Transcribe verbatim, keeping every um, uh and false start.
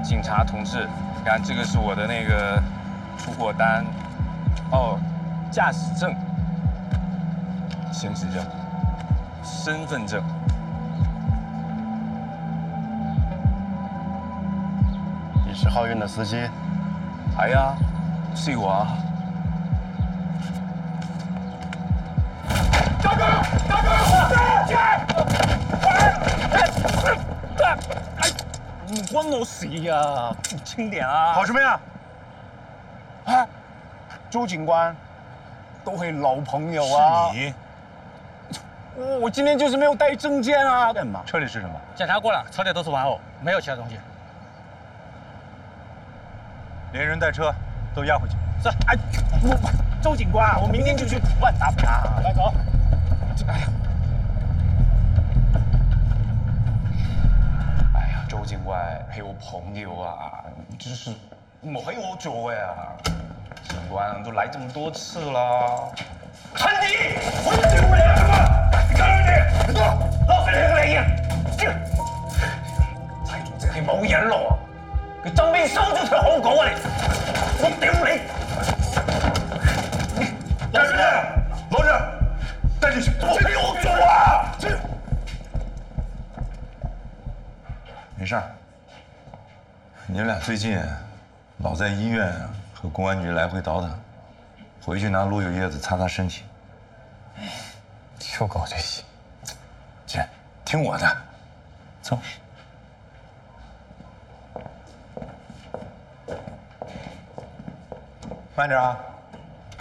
警察同志，看这个是我的那个出货单，哦，驾驶证、行驶证、身份证。 你是浩运的司机？ 係啊，是我啊。大哥，大哥，哎，唔關我事啊，輕點啊！ 跑什麼呀？ 啊， 周警官， 都係老朋友啊。 是你。 我我今天就是沒有帶證件啊。 幹嘛？車裡是什麼？ 檢查過了，車裡都是玩偶，沒有其他東西。 連人帶車都押回去。 是，哎，我周警官，我明天就去普辦打他。來走。哎呀，哎呀，周警官係我朋友啊，就是冇我做呀。警官都來這麼多次了。看你，我就丟人了嗎？你看你，你老死你個臉啊！睇住真係冇癮咯，佢爭邊收咗條好稿啊你！我屌你！干什么？老实，带进去。我给我走啊！这没事儿。你们俩最近老在医院和公安局来回倒腾，回去拿陆有叶子擦擦身体。 又搞这些， 姐，听我的，走。 慢点啊。